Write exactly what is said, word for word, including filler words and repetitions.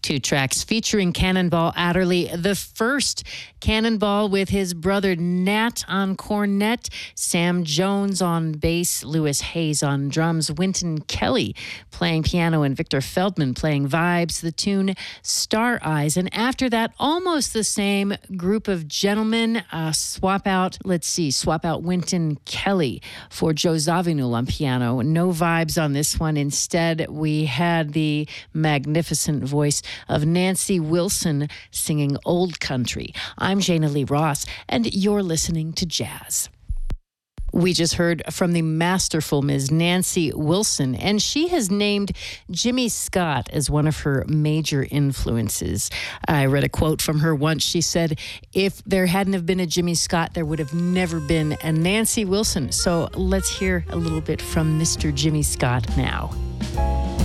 Two tracks featuring Cannonball Adderley. The first, Cannonball with his brother Nat on cornet, Sam Jones on bass, Lewis Hayes on drums, Wynton Kelly playing piano, and Victor Feldman playing vibes. The tune Star Eyes. And after that, almost the same group of gentlemen uh, swap out, let's see, swap out Wynton Kelly for Joe Zawinul on piano. No vibes on this one. Instead, we had the magnificent voice of Nancy Wilson singing Old Country. I'm Jana Lee Ross, and you're listening to Jazz. We just heard from the masterful Miz Nancy Wilson, and she has named Jimmy Scott as one of her major influences. I read a quote from her once. She said, if there hadn't have been a Jimmy Scott, there would have never been a Nancy Wilson. So let's hear a little bit from Mister Jimmy Scott now.